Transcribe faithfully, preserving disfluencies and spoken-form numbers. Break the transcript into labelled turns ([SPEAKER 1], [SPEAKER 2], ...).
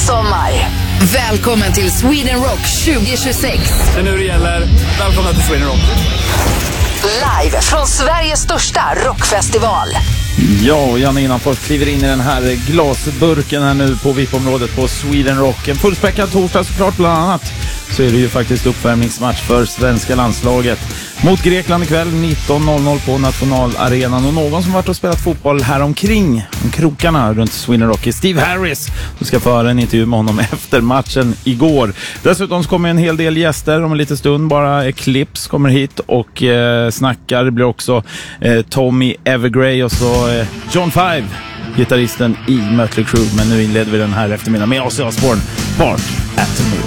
[SPEAKER 1] sommar. Välkommen till Sweden Rock tjugo tjugosex.
[SPEAKER 2] Det är nu det gäller. Välkommen till Sweden Rock.
[SPEAKER 1] Live från Sveriges största rockfestival.
[SPEAKER 3] Ja, och Janne Innanfors kliver in i den här glasburken här nu på V I P-området på Sweden Rock. En fullspäckad torsdag såklart, bland annat så är det ju faktiskt uppvärmningsmatch för svenska landslaget mot Grekland ikväll nitton noll noll på Nationalarenan. Och någon som varit och spelat fotboll här omkring om krokarna runt Sweden Rock är Steve Harris. Du ska föra en intervju med honom efter matchen igår. Dessutom så kommer en hel del gäster om en liten stund. Bara Eclipse kommer hit och eh, snackar. Det blir också eh, Tommy Evergrey och så eh, John Five, gitarristen i Mötley Crüe. Men nu inleder vi den här eftermiddagen med Ozzy Osbourne, Bark at the Moon.